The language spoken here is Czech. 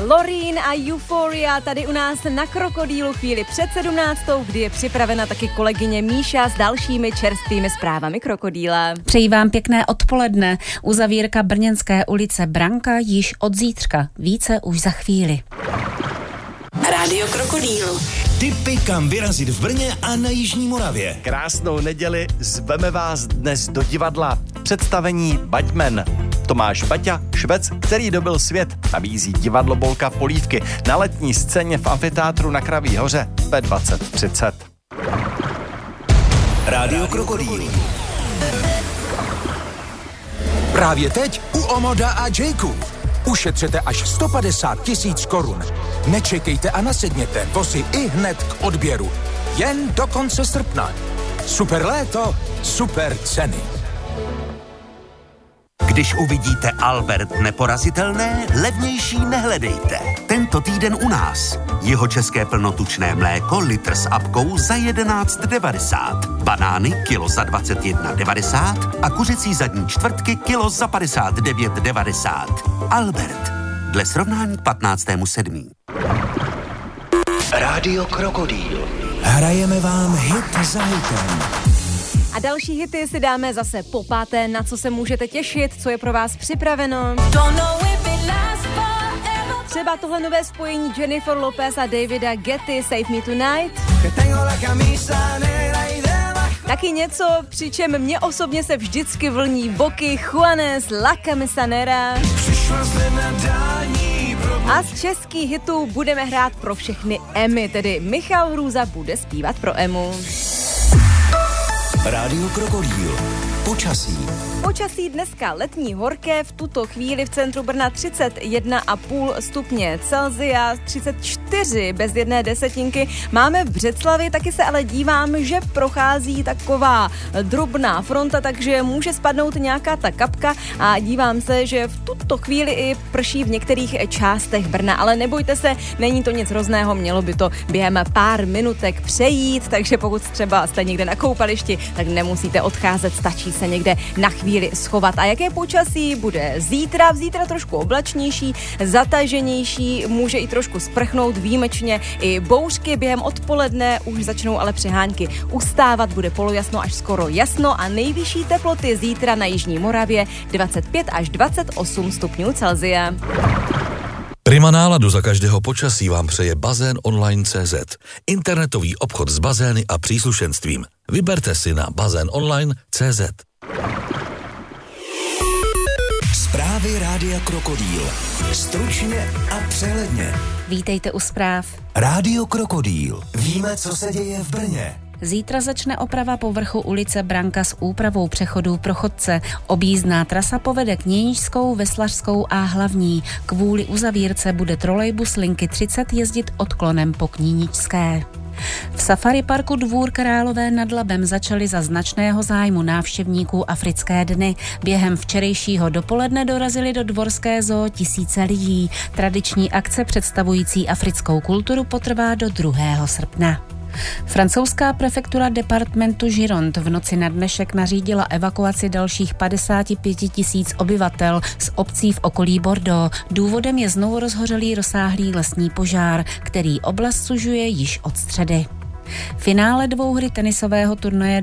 Loreen a Euphoria tady u nás na Krokodýlu chvíli před 17, kdy je připravena taky kolegyně Míša s dalšími čerstvými zprávami Krokodýla. Přeji vám pěkné odpoledne. Uzavírka Brněnské ulice Branka již od zítřka. Více už za chvíli. Rádio Krokodýl. Tipy, kam vyrazit v Brně a na Jižní Moravě. Krásnou neděli, zveme vás dnes do divadla. Představení Baťmen. Tomáš Baťa, Švec, který dobil svět, nabízí divadlo Bolka Polívky na letní scéně v amfiteátru na Kraví hoře ve 20:30. Rádio Krokodýl. Právě teď u Omoda a Jayku. Ušetřete až 150 000 korun. Nečekejte a nasedněte, vozy i hned k odběru. Jen do konce srpna. Super léto, super ceny. Když uvidíte Albert neporazitelné, levnější nehledejte. Tento týden u nás. Jihočeské plnotučné mléko litr s apkou za 11,90. Banány kilo za 21,90 a kuřecí zadní čtvrtky kilo za 59,90. Albert. Dle srovnání k 15.7. Rádio Krokodýl. Hrajeme vám hit za hitem. A další hity si dáme zase po páté, na co se můžete těšit, co je pro vás připraveno. Třeba tohle nové spojení Jennifer Lopez a Davida Getty, Save Me Tonight. Taky něco, přičem mě osobně se vždycky vlní boky Juanes, La Camisanera. A z českých hitů budeme hrát pro všechny Emy, tedy Michal Hrůza bude zpívat pro Emu. Rádio Krokodýl. Počasí. Počasí dneska letní horké, v tuto chvíli v centru Brna 31,5 stupně Celsia, 34 bez jedné desetinky. Máme v Břeclavi, taky se ale dívám, že prochází taková drobná fronta, takže může spadnout nějaká ta kapka a dívám se, že v tuto chvíli i prší v některých částech Brna, ale nebojte se, není to nic hrozného, mělo by to během pár minutek přejít, takže pokud třeba jste někde na koupališti, tak nemusíte odcházet, stačí se někde na chvíli schovat. A jaké počasí bude zítra? Zítra trošku oblačnější, zataženější, může i trošku sprchnout, výjimečně i bouřky během odpoledne, už začnou ale přehánky ustávat, bude polojasno až skoro jasno a nejvyšší teploty zítra na Jižní Moravě 25 až 28 stupňů Celsia. Prima náladu za každého počasí vám přeje Bazén Online.cz. Internetový obchod s bazény a příslušenstvím. Vyberte si na bazénonline.cz. Zprávy Rádia Krokodýl. Stručně a přehledně. Vítejte u zpráv. Rádio Krokodýl. Víme, co se děje v Brně. Zítra začne oprava povrchu ulice Branka s úpravou přechodů pro chodce. Objízdná trasa povede Kněžskou, Veslařskou a Hlavní. Kvůli uzavírce bude trolejbus linky 30 jezdit odklonem po Kníničské. V safari parku Dvůr Králové nad Labem začaly za značného zájmu návštěvníků Africké dny. Během včerejšího dopoledne dorazili do Dvorské zoo tisíce lidí. Tradiční akce představující africkou kulturu potrvá do 2. srpna. Francouzská prefektura departementu Gironde v noci na dnešek nařídila evakuaci dalších 55 000 obyvatel z obcí v okolí Bordeaux. Důvodem je znovu rozhořelý rozsáhlý lesní požár, který oblast sužuje již od středy. Finále dvouhry tenisového turnaje